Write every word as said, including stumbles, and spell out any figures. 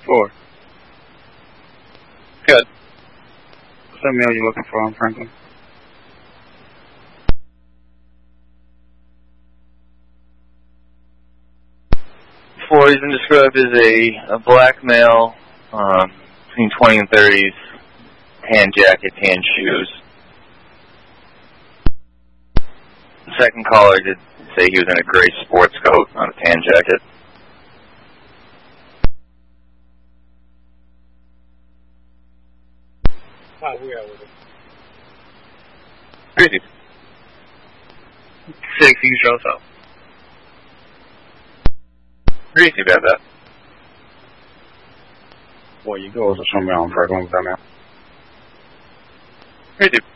Four. Good. What's that mail you looking for on Franklin? Four, he's been described as a, a black male, um, between twenty and thirties, tan jacket, tan shoes. The second caller did say he was in a gray sports coat, not a tan jacket. How we are with it. Crazy. Six, you can show us up. Crazy about that. Boy, you go to show me on Franklin with that man. Crazy.